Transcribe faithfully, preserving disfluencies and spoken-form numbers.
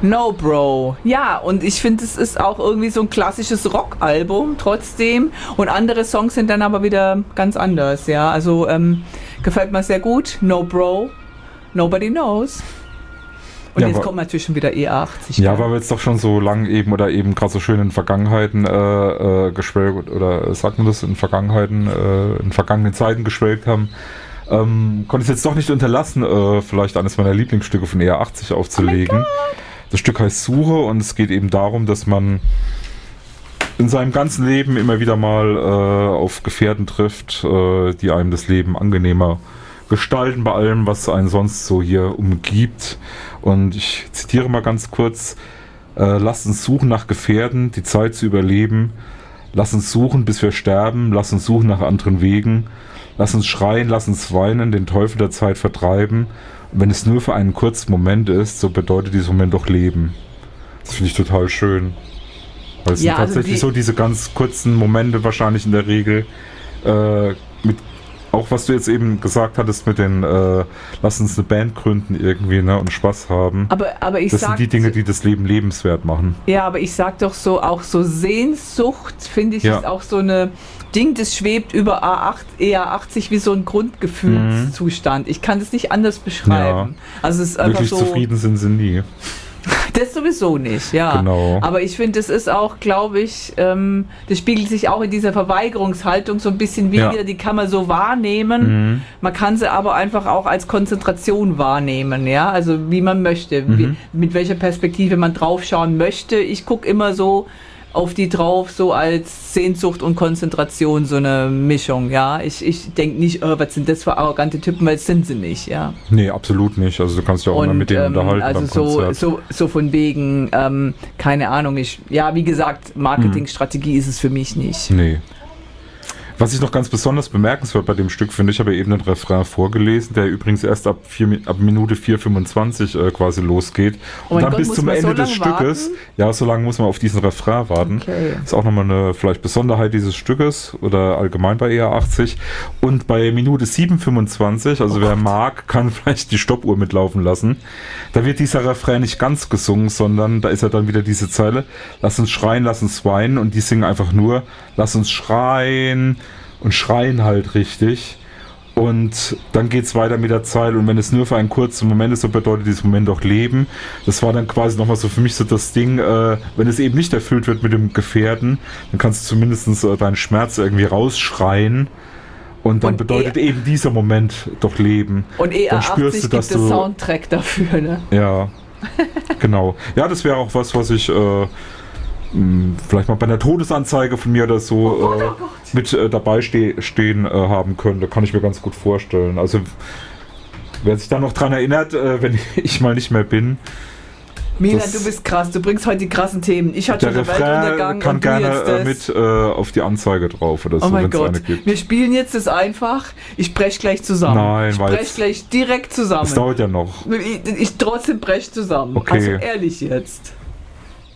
No Bro. Ja, und ich finde, es ist auch irgendwie so ein klassisches Rockalbum trotzdem. Und andere Songs sind dann aber wieder ganz anders, ja. Also ähm, gefällt mir sehr gut. No Bro. Nobody knows. Und ja, jetzt aber, kommt natürlich schon wieder E A achtzig. Ja, gell? weil wir jetzt doch schon so lang eben oder eben gerade so schön in Vergangenheiten äh, äh, geschwelgt oder sagt man das in Vergangenheiten, äh, in vergangenen Zeiten geschwelgt haben. Ähm, konnte ich jetzt doch nicht unterlassen, äh, vielleicht eines meiner Lieblingsstücke von E A achtzig aufzulegen. Oh Das Stück heißt Suche und es geht eben darum, dass man in seinem ganzen Leben immer wieder mal äh, auf Gefährten trifft, äh, die einem das Leben angenehmer gestalten bei allem, was einen sonst so hier umgibt. Und ich zitiere mal ganz kurz: äh, Lasst uns suchen nach Gefährten, die Zeit zu überleben. Lass uns suchen, bis wir sterben. Lass uns suchen nach anderen Wegen. Lass uns schreien, lass uns weinen, den Teufel der Zeit vertreiben. Und wenn es nur für einen kurzen Moment ist, so bedeutet dieser Moment doch Leben. Das finde ich total schön. Weil es Ja, sind also tatsächlich die- so diese ganz kurzen Momente wahrscheinlich in der Regel, äh, mit auch was du jetzt eben gesagt hattest mit den äh, lass uns eine Band gründen irgendwie, ne, und Spaß haben. Aber, aber ich Das sag, sind die Dinge, die das Leben lebenswert machen. ja, aber ich sag doch so, auch so Sehnsucht, finde ich, Ja. ist auch so eine Ding, das schwebt über A acht, E A achtzig wie so ein Grundgefühlszustand. Ich kann das nicht anders beschreiben. Also es ist einfach Wirklich so. zufrieden sind sie nie. Das sowieso nicht, ja. Genau. Aber ich finde, das ist auch, glaube ich, ähm, das spiegelt sich auch in dieser Verweigerungshaltung so ein bisschen wieder. Ja. Die kann man so wahrnehmen. Mhm. Man kann sie aber einfach auch als Konzentration wahrnehmen, ja. Also wie man möchte, wie, Mhm. mit welcher Perspektive man draufschauen möchte. Ich gucke immer so auf die drauf, so als Sehnsucht und Konzentration, so eine Mischung, ja. Ich, ich denke nicht, oh, was sind das für arrogante Typen, weil es sind sie nicht, ja. Nee, absolut nicht. Also du kannst ja auch immer mit denen ähm, unterhalten also beim so, Konzert. so, so von wegen, ähm, keine Ahnung, ich, ja, wie gesagt, Marketingstrategie ist es für mich nicht. Nee. Was ich noch ganz besonders bemerkenswert bei dem Stück finde, ich habe eben den Refrain vorgelesen, der übrigens erst ab, vier, ab Minute vier fünfundzwanzig äh, quasi losgeht. Oh Und mein dann Gott, bis muss zum man so Ende des lange Stückes, warten? ja, so lange muss man auf diesen Refrain warten. Okay. Ist auch nochmal eine vielleicht Besonderheit dieses Stückes oder allgemein bei E A achtzig. Und bei Minute sieben fünfundzwanzig, also Oh wer Gott. mag, kann vielleicht die Stoppuhr mitlaufen lassen. Da wird dieser Refrain nicht ganz gesungen, sondern da ist ja dann wieder diese Zeile: Lass uns schreien, lass uns weinen, und die singen einfach nur: Lass uns schreien. Und schreien halt richtig. Und dann geht's weiter mit der Zeile. Und wenn es nur für einen kurzen Moment ist, so bedeutet dieses Moment auch Leben. Das war dann quasi nochmal so für mich so das Ding, äh, wenn es eben nicht erfüllt wird mit dem Gefährten, dann kannst du zumindest äh, deinen Schmerz irgendwie rausschreien. Und dann Und bedeutet E- eben dieser Moment doch Leben. Und E A Dann spürst achtzig du, dass gibt es du- Soundtrack dafür, ne? Ja, genau. Ja, das wäre auch was, was ich äh, mh, vielleicht mal bei einer Todesanzeige von mir oder so Oh Gott, äh, oh Gott. mit äh, dabei ste stehen äh, haben könnte. Kann ich mir ganz gut vorstellen. Also wer sich da noch dran erinnert, äh, wenn ich mal nicht mehr bin, Milan, Das- du bist krass, du bringst heute die krassen Themen. Ich hatte der schon den Refrain Weltuntergang kann und du gerne jetzt äh, das. mit äh, auf die Anzeige drauf oder so, Oh mein wenn es Gott, eine gibt. wir spielen jetzt das einfach. Ich brech gleich zusammen. Nein, ich weil brech es- gleich direkt Das zusammen. dauert ja noch. Ich, ich trotzdem brech zusammen. Okay. Also ehrlich jetzt.